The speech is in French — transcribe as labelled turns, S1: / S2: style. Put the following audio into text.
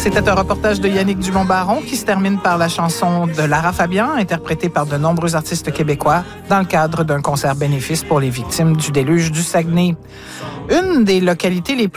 S1: C'était un reportage de Yannick Dumont-Baron qui se termine par la chanson de Lara Fabian, interprétée par de nombreux artistes québécois dans le cadre d'un concert bénéfice pour les victimes du déluge du Saguenay. Une des localités les